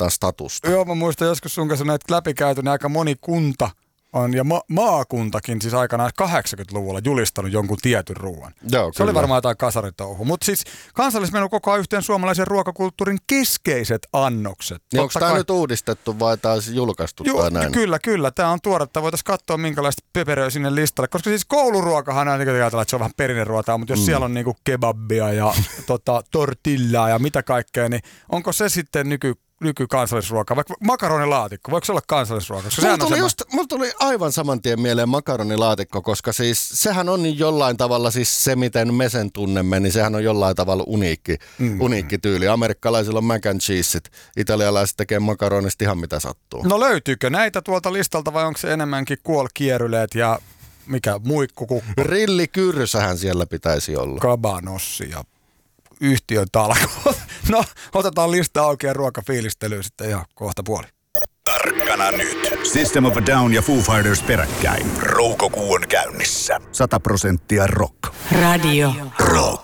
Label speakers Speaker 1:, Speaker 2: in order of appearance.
Speaker 1: jotain statusta.
Speaker 2: Joo, mä muistan joskus sun kanssa näitä läpikäyty, niin aika moni kunta on, ja maakuntakin siis aikanaan 80-luvulla julistanut jonkun tietyn ruoan.
Speaker 1: Joo,
Speaker 2: se oli varmaan jotain kasaritouhu. Mutta siis kansallismenu kokoaa yhteen suomalaisen ruokakulttuurin keskeiset annokset.
Speaker 1: Niin onko tämä nyt uudistettu vai taas julkaistu tai näin?
Speaker 2: Kyllä. Tämä on tuoretta. Voitaisiin katsoa, minkälaista pöperöä sinne listalle. Koska siis kouluruokahan on, niin ajatellaan, että se on vähän perinneruotaa, mutta jos siellä on niinku kebabbia ja tortillaa ja mitä kaikkea, niin onko se sitten nykykansallisruokaa, vaikka makaronilaatikko, voiko se olla kansallisruokaa?
Speaker 1: Mulla tuli aivan saman tien mieleen makaronilaatikko, koska siis sehän on niin jollain tavalla, siis se miten me sen tunnemme, niin sehän on jollain tavalla uniikki tyyli. Amerikkalaisilla on mac and cheeseit, italialaiset tekee makaronista ihan mitä sattuu.
Speaker 2: No löytyykö näitä tuolta listalta vai onko se enemmänkin kuolkieryleet ja mikä muikkukukko?
Speaker 1: Rillikyrsähän siellä pitäisi olla.
Speaker 2: Kabanossi ja yhtiön talkoot. No, otetaan lista auki ja ruokafiilistelyä sitten ihan kohta puoli.
Speaker 3: Tarkkana nyt. System of a Down ja Foo Fighters peräkkäin. Roukokuu on käynnissä. 100% rock.
Speaker 4: Radio.
Speaker 3: Rock.